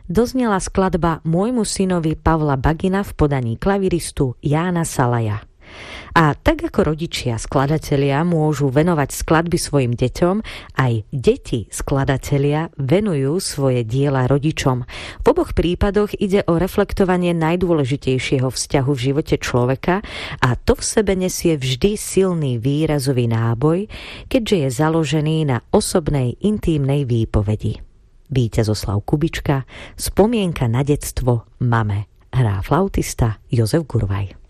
doznela skladba Môjmu synovi Pavla Bagina v podaní klaviristu Jána Salaja. A tak ako rodičia skladatelia môžu venovať skladby svojim deťom, aj deti skladatelia venujú svoje diela rodičom. V oboch prípadoch ide o reflektovanie najdôležitejšieho vzťahu v živote človeka a to v sebe nesie vždy silný výrazový náboj, keďže je založený na osobnej intímnej výpovedi. Víťazoslav Kubička, Spomienka na detstvo mame, hrá flautista Jozef Gurvaj.